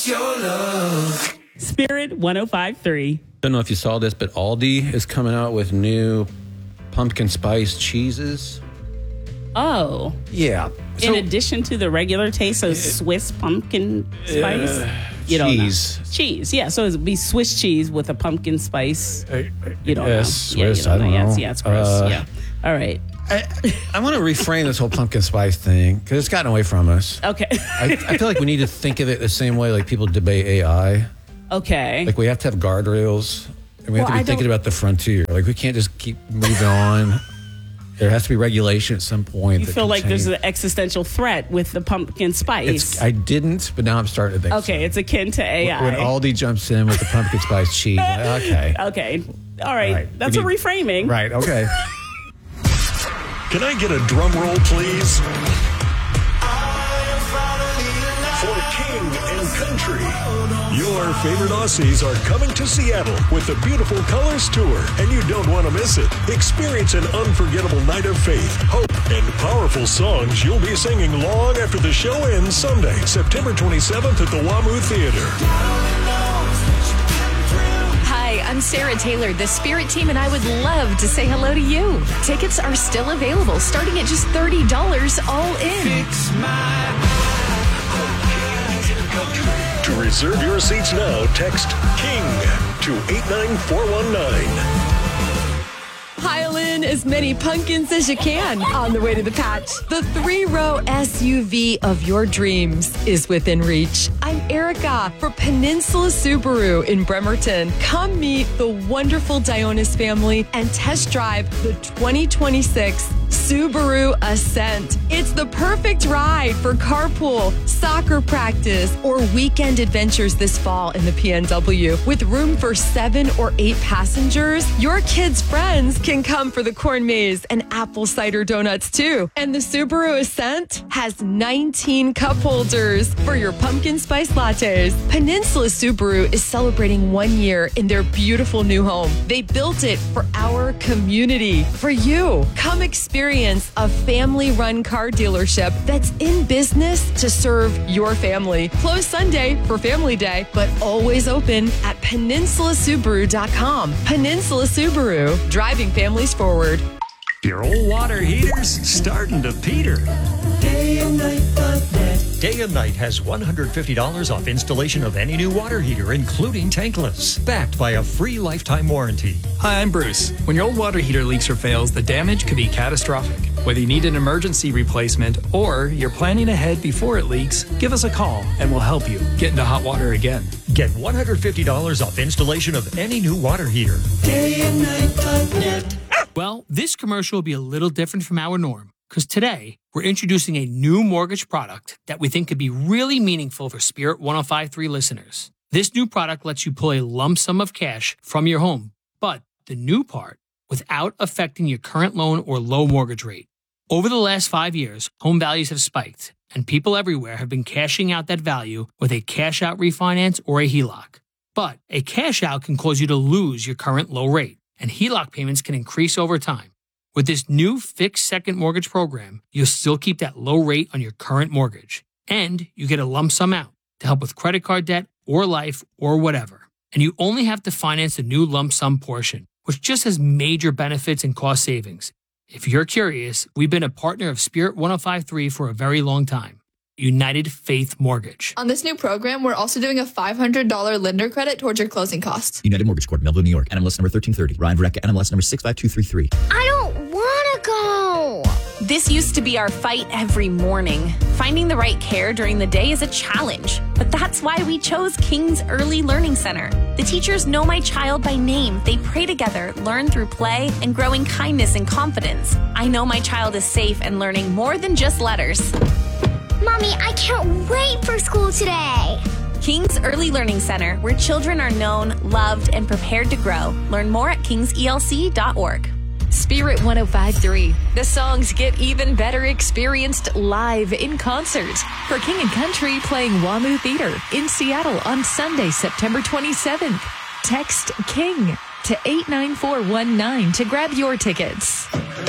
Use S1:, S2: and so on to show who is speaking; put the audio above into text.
S1: Your love.
S2: Spirit 105.3.
S3: Don't know if you saw this, but Aldi is coming out with new pumpkin spice cheeses.
S2: Oh.
S3: Yeah.
S2: In addition to the regular taste of Swiss pumpkin spice? You don't
S3: cheese.
S2: know. Cheese, yeah. So it would be Swiss cheese with a pumpkin spice. You don't know.
S3: Swiss,
S2: yeah,
S3: I don't know.
S2: Yeah, it's gross. Yeah. All right.
S3: I want to reframe this whole pumpkin spice thing because it's gotten away from us.
S2: Okay.
S3: I feel like we need to think of it the same way like people debate AI.
S2: Okay.
S3: Like we have to have guardrails and we have to be thinking about the frontier. Like we can't just keep moving on. There has to be regulation at some point.
S2: You feel like there's an existential threat with the pumpkin spice.
S3: I didn't, but now I'm starting to think
S2: Okay,
S3: so.
S2: It's akin to AI.
S3: When Aldi jumps in with the pumpkin spice cheese, like, okay.
S2: Okay. All right. That's a reframing.
S3: Right, okay.
S4: Can I get a drum roll, please? For King and Country. Your favorite Aussies are coming to Seattle with the Beautiful Colors Tour, and you don't want to miss it. Experience an unforgettable night of faith, hope, and powerful songs you'll be singing long after the show ends Sunday, September 27th at the WAMU Theater.
S5: Hi, I'm Sarah Taylor, the Spirit Team, and I would love to say hello to you. Tickets are still available, starting at just $30 all in.
S4: To reserve your seats now, text KING to 89419.
S5: Pile in as many pumpkins as you can on the way to the patch. The 3-row SUV of your dreams is within reach. I'm Erica for Peninsula Subaru in Bremerton. Come meet the wonderful Dionis family and test drive the 2026 Subaru Ascent. It's the perfect ride for carpool, soccer practice, or weekend adventures this fall in the PNW. With room for 7 or 8 passengers, your kids' friends can come for the corn maze and apple cider donuts too. And the Subaru Ascent has 19 cup holders for your pumpkin spice lattes. Peninsula Subaru is celebrating 1 year in their beautiful new home. They built it for our community, for you. Come experience a family-run car dealership that's in business to serve your family. Closed Sunday for Family Day, but always open at PeninsulaSubaru.com. Peninsula Subaru, driving families forward.
S6: Your old water heater's starting to peter. Day and Night has $150 off installation of any new water heater, including tankless, backed by a free lifetime warranty.
S7: Hi, I'm Bruce. When your old water heater leaks or fails, the damage could be catastrophic. Whether you need an emergency replacement or you're planning ahead before it leaks, give us a call and we'll help you get into hot water again.
S6: Get $150 off installation of any new water heater.
S8: DayandNight.net. Well, this commercial will be a little different from our norm, because today we're introducing a new mortgage product that we think could be really meaningful for Spirit 105.3 listeners. This new product lets you pull a lump sum of cash from your home, but the new part, without affecting your current loan or low mortgage rate. Over the last 5 years, home values have spiked, and people everywhere have been cashing out that value with a cash-out refinance or a HELOC. But a cash-out can cause you to lose your current low rate, and HELOC payments can increase over time. With this new fixed second mortgage program, you'll still keep that low rate on your current mortgage, and you get a lump sum out to help with credit card debt or life or whatever. And you only have to finance the new lump sum portion, which just has major benefits and cost savings. If you're curious, we've been a partner of Spirit 105.3 for a very long time. United Faith Mortgage.
S9: On this new program, we're also doing a $500 lender credit towards your closing costs.
S10: United Mortgage Corp, Melville, New York. NMLS number 1330. Ryan Verrecka, NMLS number 65233.
S5: I don't want to go. This used to be our fight every morning. Finding the right care during the day is a challenge, but that's why we chose King's Early Learning Center. The teachers know my child by name. They pray together, learn through play, and grow in kindness and confidence. I know my child is safe and learning more than just letters.
S11: Mommy, I can't wait for school today.
S5: King's Early Learning Center, where children are known, loved, and prepared to grow. Learn more at kingselc.org. Spirit 105.3. The songs get even better experienced live in concert. For King and Country playing WAMU Theater in Seattle on Sunday, September 27th. Text KING to 89419 to grab your tickets.